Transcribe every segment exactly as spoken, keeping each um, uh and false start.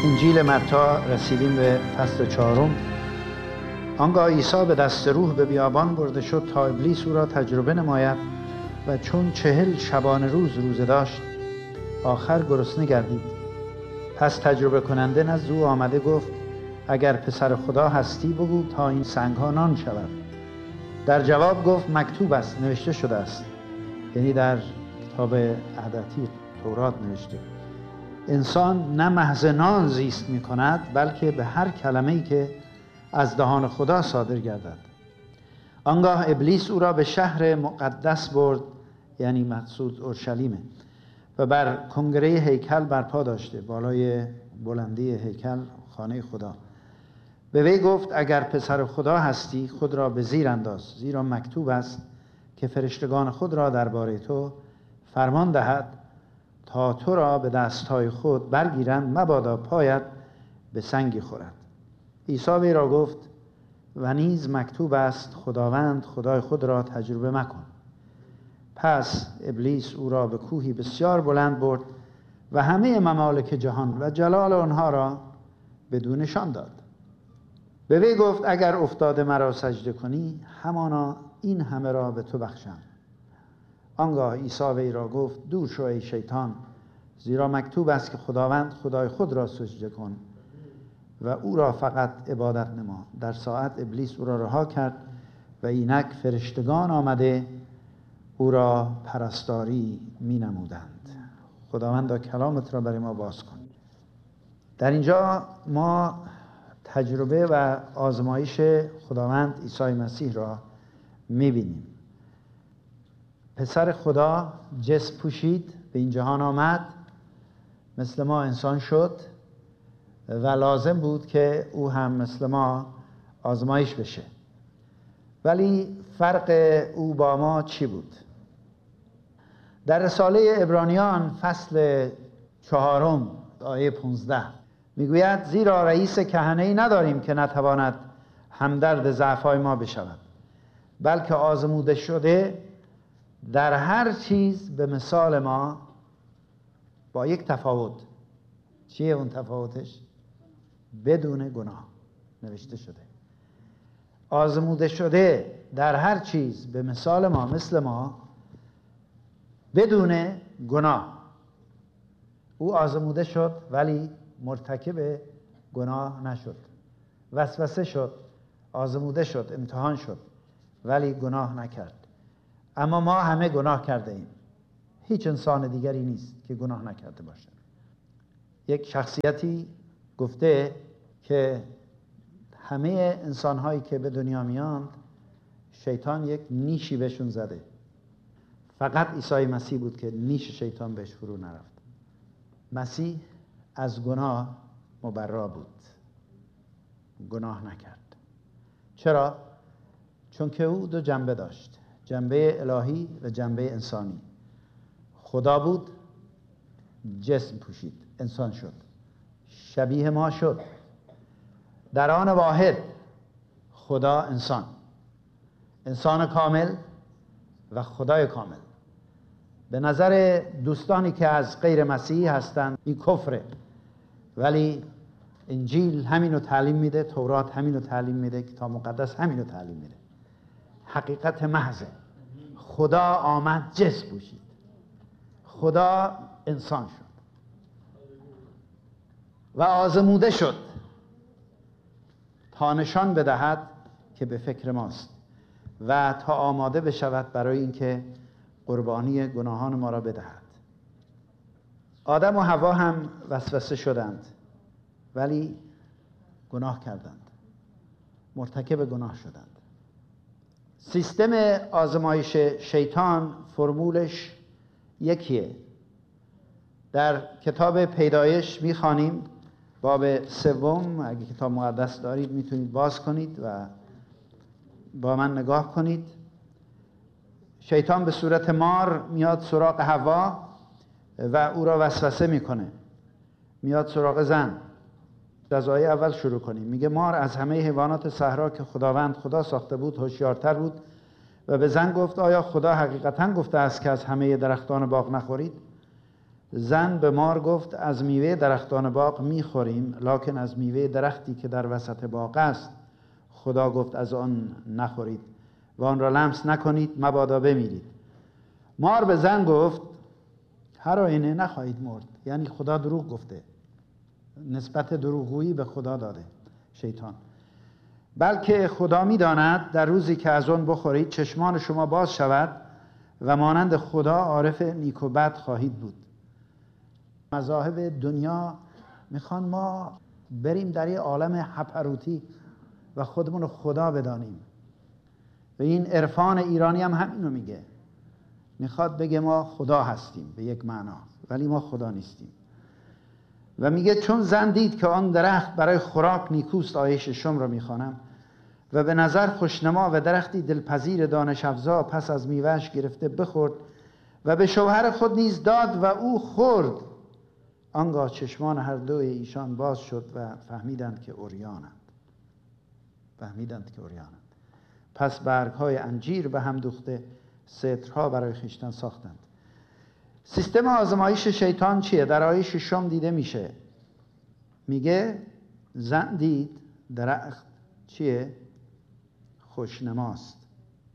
انجیل متی رسیدیم به فصل چهارم. آنگاه عیسی به دست روح به بیابان برده شد تا ابلیس او را تجربه نماید و چون چهل شبانه روز روزه داشت آخر گرسنه گردید. پس تجربه کننده نزد او آمده گفت اگر پسر خدا هستی بگو تا این سنگ ها نان شود. در جواب گفت مکتوب است، نوشته شده است. یعنی در کتاب عهد تورات نوشته انسان نه محض نان زیست می کند بلکه به هر کلمه‌ای که از دهان خدا صادر گردد. آنگاه ابلیس او را به شهر مقدس برد، یعنی مقصود اورشلیمه، و بر کنگره هیکل برپا داشته، بالای بلندی هیکل خانه خدا. به وی گفت اگر پسر خدا هستی خود را به زیر انداز، زیرا مکتوب است که فرشتگان خود را درباره تو فرمان دهد تا تو را به دستهای خود برگیرند، مبادا پایت به سنگی خورد. عیسی وی را گفت و نیز مکتوب است خداوند خدای خود را تجربه مکن. پس ابلیس او را به کوهی بسیار بلند برد و همه ممالک جهان و جلال آنها را بدونشان داد. به وی گفت اگر افتاده مرا سجده کنی همانا این همه را به تو بخشم. آنگاه عیسی وی را گفت دور شو ای شیطان، زیرا مکتوب است که خداوند خدای خود را سجده کن و او را فقط عبادت نما. در ساعت ابلیس او را رها کرد و اینک فرشتگان آمده او را پرستاری می نمودند. خداوند کلامت را برای ما باز کن. در اینجا ما تجربه و آزمایش خداوند عیسی مسیح را می بینیم. پسر خدا جسم پوشید، به این جهان آمد، مثل ما انسان شد و لازم بود که او هم مثل ما آزمایش بشه. ولی فرق او با ما چی بود؟ در رساله عبرانیان فصل چهارم آیه پانزده میگوید زیرا رئیس کهنه‌ای نداریم که نتواند همدرد ضعف‌های ما بشود، بلکه آزموده شده در هر چیز به مثال ما، با یک تفاوت. چیه اون تفاوتش؟ بدون گناه. نوشته شده آزموده شده در هر چیز به مثال ما، مثل ما، بدون گناه. او آزموده شد ولی مرتکب گناه نشد. وسوسه شد، آزموده شد، امتحان شد ولی گناه نکرد. اما ما همه گناه کرده ایم. هیچ انسان دیگری نیست که گناه نکرده باشد. یک شخصیتی گفته که همه انسان‌هایی که به دنیا میاند شیطان یک نیشی بهشون زده. فقط عیسی مسیح بود که نیش شیطان بهش فرو نرفت. مسیح از گناه مبرا بود، گناه نکرد. چرا؟ چون که او دو جنبه داشت، جنبه الهی و جنبه انسانی. خدا بود، جسم پوشید، انسان شد، شبیه ما شد. در آن واحد خدا انسان، انسان کامل و خدای کامل. به نظر دوستانی که از غیر مسیحی هستند این کفره، ولی انجیل همینو تعلیم میده، تورات همینو تعلیم میده، کتاب مقدس همینو تعلیم میده. حقیقت محضه. خدا آمد جسم پوشید، خدا انسان شد و آزموده شد تا نشان بدهد که به فکر ماست و تا آماده بشود برای اینکه قربانی گناهان ما را بدهد. آدم و حوا هم وسوسه شدند ولی گناه کردند، مرتکب گناه شدند. سیستم آزمایش شیطان فرمولش یکیه. در کتاب پیدایش میخوانیم باب سوم، اگه کتاب مقدس دارید میتونید باز کنید و با من نگاه کنید. شیطان به صورت مار میاد سراغ حوا و او را وسوسه میکنه. میاد سراغ زن. از آیه اول شروع کنیم. میگه مار از همه حیوانات صحرا که خداوند خدا ساخته بود هوشیارتر بود و به زن گفت آیا خدا حقیقتا گفته است که از همه درختان باغ نخورید؟ زن به مار گفت از میوه درختان باغ میخوریم، لکن از میوه درختی که در وسط باغ است خدا گفت از آن نخورید و آن را لمس نکنید مبادا بمیرید. مار به زن گفت هر آینه نخواهید مرد. یعنی خدا دروغ گفته، نسبت دروغگویی به خدا داده شیطان. بلکه خدا می‌داند در روزی که از آن بخورید چشمان شما باز شود و مانند خدا عارف نیک و بد خواهید بود. مذاهب دنیا میخوان ما بریم در یه عالم هپروتی و خودمون رو خدا بدانیم و این عرفان ایرانی هم همینو میگه، میخواد بگه ما خدا هستیم به یک معنا، ولی ما خدا نیستیم. و میگه چون زن دید که آن درخت برای خوراک نیکوست، آیه ششم را میخوانم، و به نظر خوشنما و درختی دلپذیر دانش افزا، پس از میوهش گرفته بخورد و به شوهر خود نیز داد و او خورد. آنگاه چشمان هر دوی ایشان باز شد و فهمیدند که عریانند. فهمیدند که عریانند. پس برگ‌های انجیر به هم دوخته سترها برای خویشتن ساختند. سیستم آزمایش شیطان چیه؟ در آیه ششم دیده میشه. میگه زن دید درخت چیه؟ خوشنماست،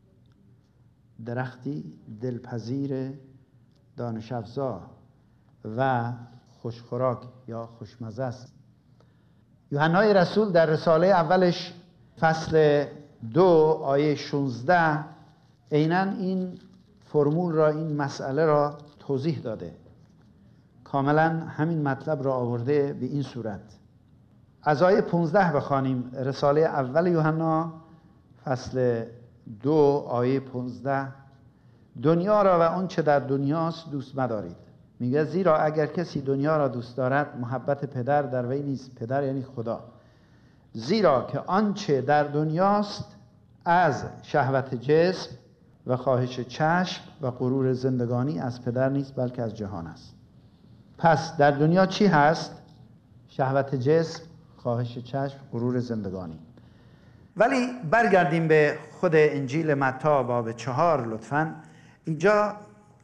درختی دلپذیر دانش افزا و خوشخوراک یا خوشمزه است. یوحنای رسول در رساله اولش فصل دو آیه شانزده عیناً این فرمول را، این مسئله را توضیح داده، کاملا همین مطلب را آورده به این صورت. از آیه پانزده بخوانیم. رساله اول یوحنا فصل دو آیه پانزده: دنیا را و آنچه در دنیاست دوست مدارید. میگه زیرا اگر کسی دنیا را دوست دارد محبت پدر در وی نیست. پدر یعنی خدا. زیرا که آنچه در دنیاست از شهوت جسم و خواهش چشم و غرور زندگانی از پدر نیست بلکه از جهان است. پس در دنیا چی هست؟ شهوت جسم، خواهش چشم، غرور زندگانی. ولی برگردیم به خود انجیل متی باب چهار لطفاً. اینجا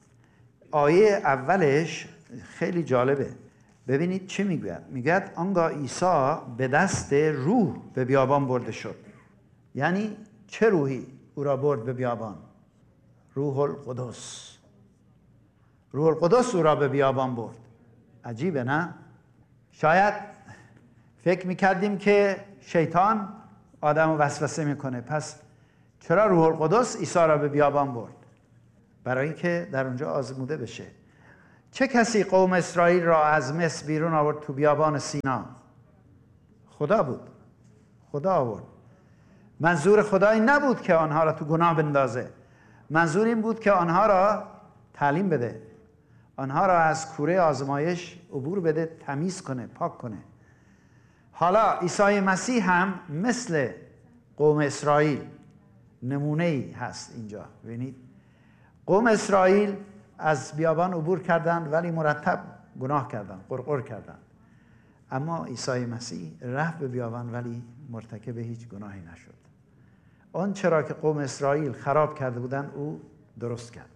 آیه اولش خیلی جالبه. ببینید چی میگه. میگه آنگاه عیسی به دست روح به بیابان برده شد. یعنی چه روحی او را برد به بیابان؟ روح القدس. روح القدس او را به بیابان برد. عجیبه نه؟ شاید فکر میکردیم که شیطان آدم رو وسوسه میکنه، پس چرا روح القدس عیسی را به بیابان برد؟ برای اینکه در اونجا آزموده بشه. چه کسی قوم اسرائیل را از مصر بیرون آورد تو بیابان سینا؟ خدا بود. خدا آورد. منظور خدا این نبود که آنها را تو گناه بندازه. منظور این بود که آنها را تعلیم بده، آنها را از کوره آزمایش عبور بده، تمیز کنه، پاک کنه. حالا عیسی مسیح هم مثل قوم اسرائیل نمونه‌ای هست اینجا. ببینید قوم اسرائیل از بیابان عبور کردند ولی مرتب گناه کردند، قرقر کردند. اما عیسی مسیح رفت به بیابان ولی مرتکب هیچ گناهی نشد. آن چرا که قوم اسرائیل خراب کرده بودند او درست کرد.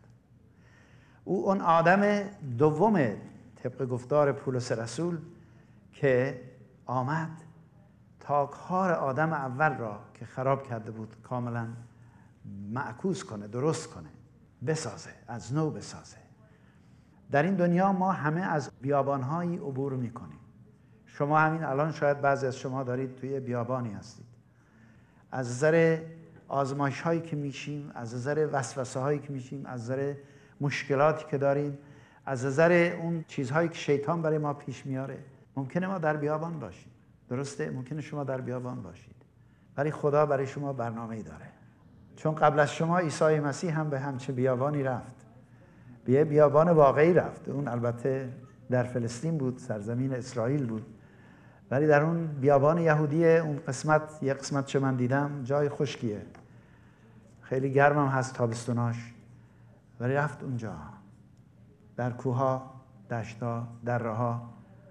او اون آدم دوم طبق گفتار پولس رسول که آمد تا کار آدم اول را که خراب کرده بود کاملا معکوس کنه، درست کنه، بسازه، از نو بسازه. در این دنیا ما همه از بیابان‌هایی عبور میکنیم. شما همین الان شاید بعضی از شما دارید توی بیابانی هستید. از نظر آزمایش‌هایی که میشیم، از نظر وسوسه‌هایی که میشیم، از نظر مشکلاتی که داریم، از نظر اون چیزهایی که شیطان برای ما پیش میاره، ممکنه ما در بیابان باشیم. درسته؟ ممکنه شما در بیابان باشید. ولی خدا برای شما برنامه‌ای داره. چون قبل از شما عیسی مسیح هم به همچه بیابانی رفت. به یه بیابان واقعی رفت. اون البته در فلسطین بود، سرزمین اسرائیل بود. ولی در اون بیابان یهودی اون قسمت، یه قسمت چه من دیدم جای خشکیه. خیلی گرم هم هست تابستوناش. ولی رفت اونجا. در کوها، دشت‌ها، دره‌ها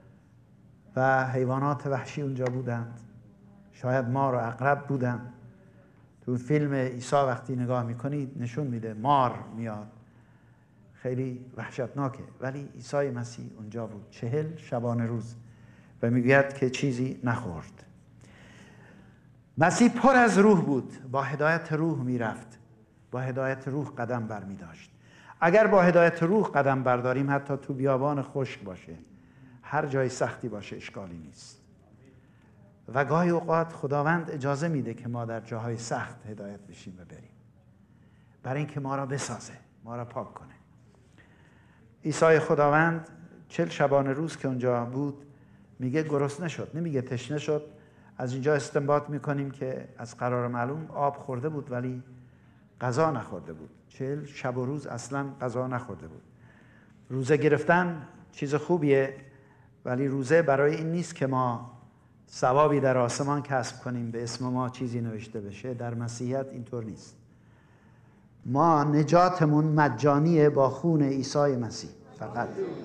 و حیوانات وحشی اونجا بودند. شاید مار و عقرب بودند. تو فیلم عیسی وقتی نگاه میکنید نشون میده مار میاد. خیلی وحشتناکه، ولی عیسی مسیح اونجا بود چهل شبانه روز و میگوید که چیزی نخورد. مسیح پر از روح بود، با هدایت روح میرفت، با هدایت روح قدم بر می داشت. اگر با هدایت روح قدم برداریم، حتی تو بیابان خشک باشه، هر جای سختی باشه، اشکالی نیست. و گاهی اوقات خداوند اجازه میده که ما در جاهای سخت هدایت بشیم و بریم، برای اینکه ما را بسازه، ما را پاک کنه. عیسی خداوند چل شبانه روز که اونجا بود، میگه گرسنه شد، نمیگه تشنه شد. از اینجا استنباط میکنیم که از قرار معلوم آب خورده بود ولی غذا نخورده بود. چهل شب و روز اصلا غذا نخورده بود. روزه گرفتن چیز خوبیه، ولی روزه برای این نیست که ما ثوابی در آسمان کسب کنیم، به اسم ما چیزی نوشته بشه. در مسیحیت اینطور نیست. ما نجاتمون مجانیه با خون عیسی مسیح فقط.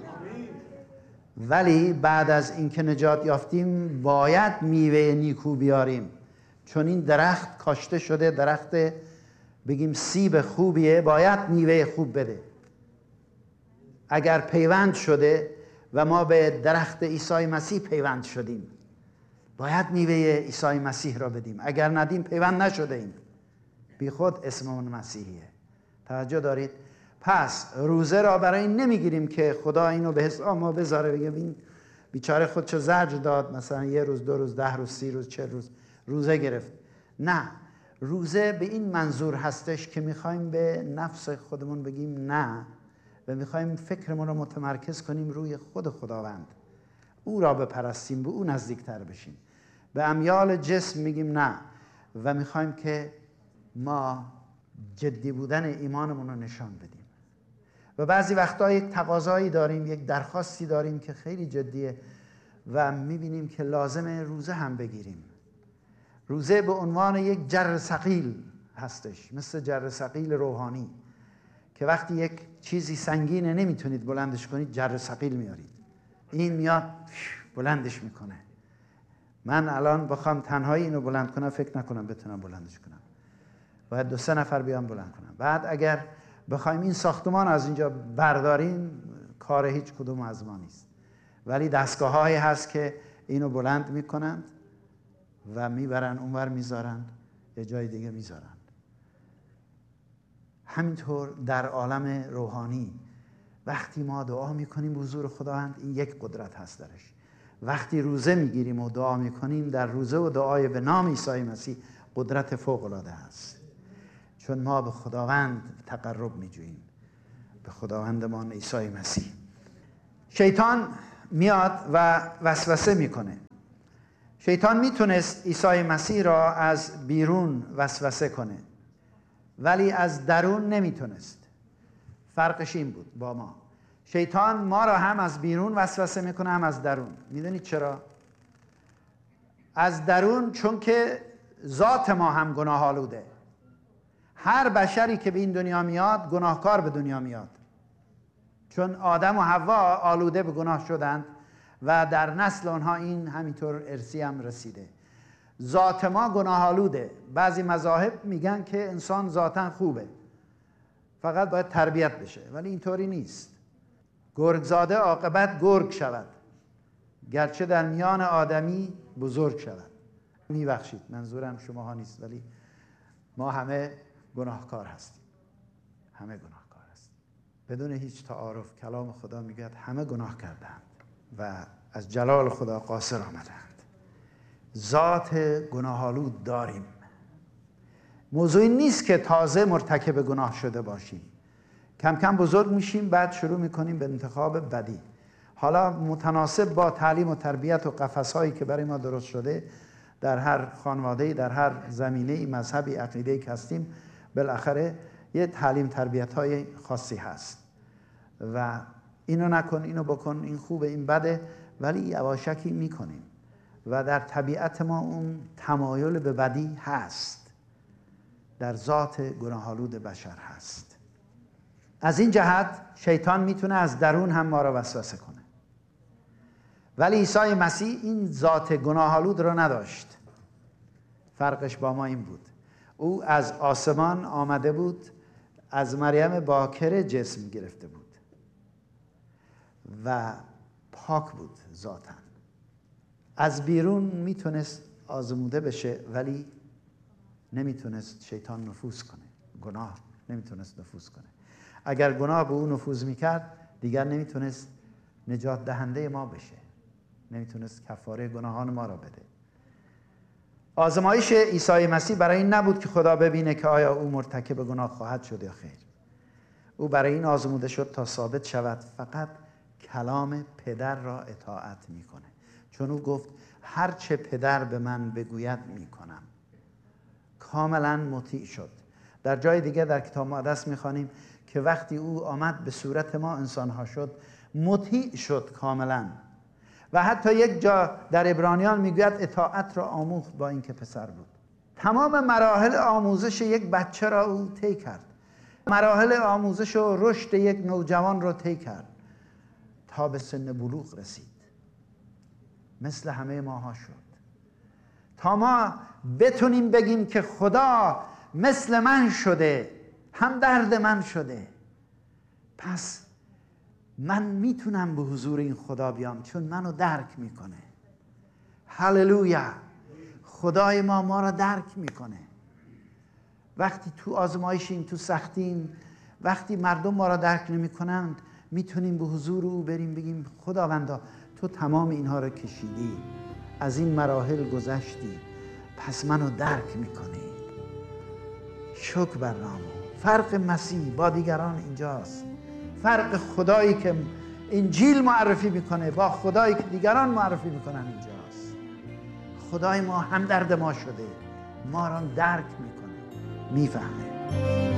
ولی بعد از اینکه نجات یافتیم باید میوه نیکو بیاریم، چون این درخت کاشته شده، درخت بگیم سیب خوبیه، باید میوه خوب بده. اگر پیوند شده و ما به درخت عیسی مسیح پیوند شدیم، باید میوه عیسی مسیح را بدیم. اگر ندیم پیوند نشده ایم، بی خود اسممون مسیحیه. توجه دارید؟ پس روزه را برای این نمیگیریم که خدا اینو به حساب ما بذاره، بگه این بیچاره خودشو زجر داد، مثلا یه روز، دو روز، ده روز، سی روز، چه روز روزه گرفت. نه، روزه به این منظور هستش که میخوایم به نفس خودمون بگیم نه و میخوایم فکرمون رو متمرکز کنیم روی خود خداوند، او را بپرستیم، به او نزدیکتر بشیم. به امیال جسم میگیم نه و میخوایم که ما جدی بودن ایمانمون رو نشان بدیم. و بعضی وقتا یک تقاضایی داریم، یک درخواستی داریم که خیلی جدیه و میبینیم که لازمه روزه هم بگیریم. روزه به عنوان یک جر ثقیل هستش، مثل جر ثقیل روحانی که وقتی یک چیزی سنگینه نمیتونید بلندش کنید، جر ثقیل میارید، این میاد بلندش میکنه. من الان بخوام تنهایی اینو بلند کنم فکر نکنم بتونم بلندش کنم، باید دو سه نفر بیان بلند کنم. بعد اگر بخوایم این ساختمان از اینجا برداریم، کار هیچ کدوم از ما نیست، ولی دستگاه هایی هست که اینو بلند میکنند و میبرن اونور میذارن، یه جای دیگه میذارن. همینطور در عالم روحانی وقتی ما دعا میکنیم حضور خداوند، این یک قدرت هست درش. وقتی روزه میگیریم و دعا میکنیم، در روزه و دعای به نام عیسی مسیح قدرت فوق العاده هست، چون ما به خداوند تقرب میجوییم، به خداوندمان عیسی مسیح. شیطان میاد و وسوسه میکنه. شیطان میتونست عیسی مسیح را از بیرون وسوسه کنه، ولی از درون نمیتونست. فرقش این بود با ما. شیطان ما را هم از بیرون وسوسه میکنه هم از درون. میدونید چرا؟ از درون چون که ذات ما هم گناه آلوده. هر بشری که به این دنیا میاد گناهکار به دنیا میاد، چون آدم و حوا آلوده به گناه شدند و در نسل آنها این همینطور ارثی هم رسیده. ذات ما گناه آلوده. بعضی مذاهب میگن که انسان ذاتاً خوبه، فقط باید تربیت بشه، ولی اینطوری نیست. گرگزاده عاقبت گرگ شود، گرچه در میان آدمی بزرگ شود. میبخشید، منظورم شماها نیست، ولی ما همه گناهکار هستیم، همه گناهکار هستیم. بدون هیچ تعارف کلام خدا میگه همه گناه کردند و از جلال خدا قاصر آمدند. ذات گناه‌آلود داریم. موضوعی نیست که تازه مرتکب گناه شده باشیم، کم کم بزرگ میشیم، بعد شروع میکنیم به انتخاب بدی. حالا متناسب با تعلیم و تربیت و قفس‌هایی که برای ما درست شده در هر خانواده‌ای، در هر زمینه‌ای، مذهبی، عقیده‌ای که هستیم، بالاخره یه تعلیم تربیت‌های خاصی هست و اینو نکن، اینو بکن، این خوبه، این بده، ولی یواشکی میکنیم و در طبیعت ما اون تمایل به بدی هست، در ذات گناه‌آلود بشر هست. از این جهت شیطان میتونه از درون هم ما را وسوسه کنه، ولی عیسی مسیح این ذات گناه‌آلود رو نداشت. فرقش با ما این بود، او از آسمان آمده بود، از مریم باکره جسم گرفته بود. و پاک بود ذاتاً. از بیرون میتونست آزموده بشه ولی نمیتونست شیطان نفوذ کنه. گناه نمیتونست نفوذ کنه. اگر گناه به اون نفوذ میکرد دیگر نمیتونست نجات دهنده ما بشه، نمیتونست کفاره گناهان ما را بده. آزمایش عیسی مسیح برای این نبود که خدا ببینه که آیا او مرتکب گناه خواهد شد یا خیر. او برای این آزموده شد تا ثابت شود فقط کلام پدر را اطاعت میکنه، چون او گفت هر چه پدر به من بگوید میکنم. کاملا مطیع شد. در جای دیگه در کتاب مقدس میخوانیم که وقتی او آمد به صورت ما انسانها شد، مطیع شد کاملا. و حتی یک جا در عبرانیان میگوید اطاعت را آموخت با اینکه پسر بود. تمام مراحل آموزش یک بچه را او طی کرد. مراحل آموزش و رشد یک نوجوان را طی کرد تا به سن بلوغ رسید. مثل همه ماها شد تا ما بتونیم بگیم که خدا مثل من شده، هم درد من شده، پس من میتونم به حضور این خدا بیام چون منو درک میکنه. هللویا. خدای ما ما را درک میکنه. وقتی تو آزمایشیم، تو سختیم، وقتی مردم ما را درک نمیکنند، میتونیم به حضور او بریم بگیم خداوندا تو تمام اینها را کشیدی، از این مراحل گذشتی، پس منو درک میکنی. شکر بر نام. فرق مسیح با دیگران اینجاست. فرق خدایی که انجیل معرفی میکنه با خدایی که دیگران معرفی میکنن اینجاست. خدای ما همدرد ما شده، ما را درک میکنه، میفهمه.